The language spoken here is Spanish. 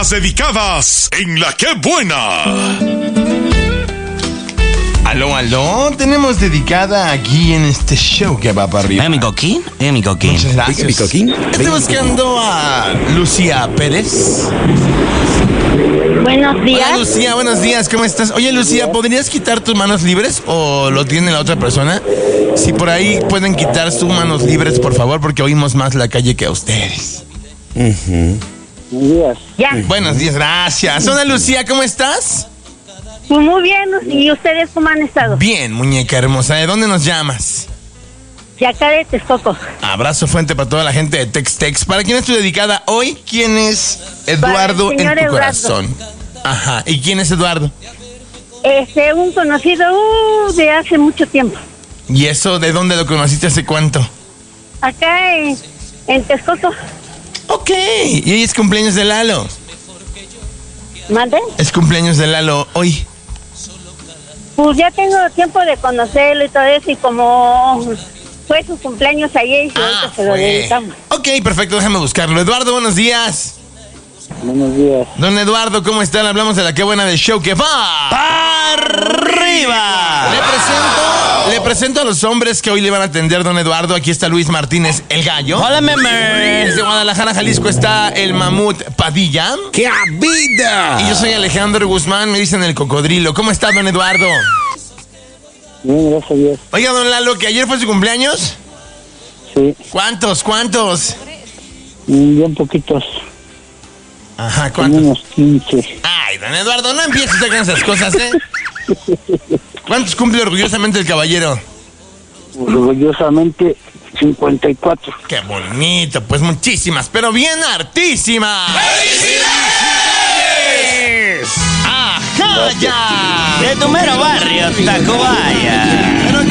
Las dedicadas en La Qué Buena. Aló, tenemos dedicada aquí en este show que va para arriba. Mi coquín. Muchas gracias. Mi coquín. Estoy buscando a Lucía Pérez. Buenos días. Hola Lucía, buenos días, ¿cómo estás? Oye Lucía, ¿podrías quitar tus manos libres o lo tiene la otra persona? Si por ahí pueden quitar sus manos libres, por favor, porque oímos más la calle que a ustedes. Buenos días. Ya. Buenos días, gracias. Hola Lucía, ¿cómo estás? Pues muy bien. ¿Y ustedes cómo han estado? Bien, muñeca hermosa. ¿De dónde nos llamas? De acá de Texcoco. Abrazo fuerte para toda la gente de Tex-Tex. ¿Para quién es tu dedicada hoy? ¿Quién es Eduardo Para el en tu señor corazón? Ajá. ¿Y quién es Eduardo? Un conocido de hace mucho tiempo. ¿Y eso de dónde lo conociste? ¿Hace cuánto? Acá en Texcoco. Ok. ¿Y hoy es cumpleaños de Lalo? ¿Mande? Es cumpleaños de Lalo hoy. Pues ya tengo tiempo de conocerlo y todo eso, y como fue su cumpleaños ayer, y ahorita se lo dedicamos. Ok, perfecto, déjame buscarlo. Eduardo, buenos días. Buenos días. Don Eduardo, ¿cómo están? Hablamos de La Qué Buena del show que va ¡para arriba! Le presento a los hombres que hoy le van a atender, don Eduardo. Aquí está Luis Martínez, el gallo. Hola, meme. Desde Guadalajara, Jalisco, está el mamut Padilla. ¡Qué vida! Y yo soy Alejandro Guzmán, me dicen el cocodrilo. ¿Cómo está, don Eduardo? Bien, gracias a Dios. Oiga, don Lalo, ¿que ayer fue su cumpleaños? Sí, ¿Cuántos? bien poquitos. Ajá, Como ¿cuántos? unos 15. Ay, don Eduardo, no empieces usted con esas cosas, ¿eh? ¿Cuántos cumple orgullosamente el caballero? Orgullosamente 54. Qué bonito, pues muchísimas, pero bien hartísimas. ¡Felicidades! ¡Ajá, ya! De tu mero barrio, Tacubaya.